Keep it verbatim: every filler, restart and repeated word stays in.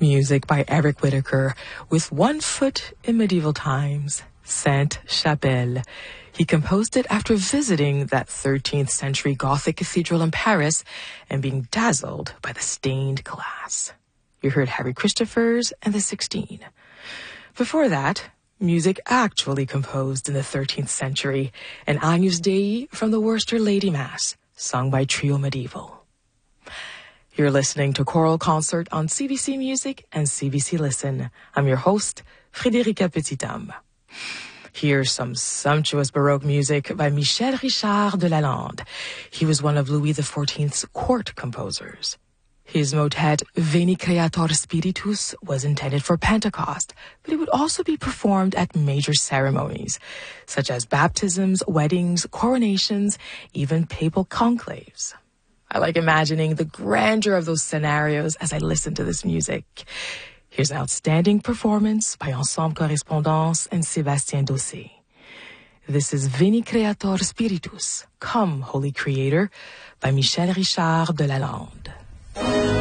Music by Eric Whitacre with One Foot in Medieval Times, Sainte-Chapelle. He composed it after visiting that thirteenth century Gothic cathedral in Paris and being dazzled by the stained glass. You heard Harry Christophers and the Sixteen. Before that, music actually composed in the thirteenth century, an Agnus Dei from the Worcester Lady Mass, sung by Trio Medieval. You're listening to Choral Concert on C B C Music and C B C Listen. I'm your host, Frédérica Petithomme. Here's some sumptuous Baroque music by Michel Richard de Lalande. He was one of Louis the fourteenth's court composers. His motet Veni Creator Spiritus was intended for Pentecost, but it would also be performed at major ceremonies, such as baptisms, weddings, coronations, even papal conclaves. I like imagining the grandeur of those scenarios as I listen to this music. Here's an outstanding performance by Ensemble Correspondance and Sébastien Dossé. This is Veni Creator Spiritus, Come, Holy Creator, by Michel Richard de Lalande.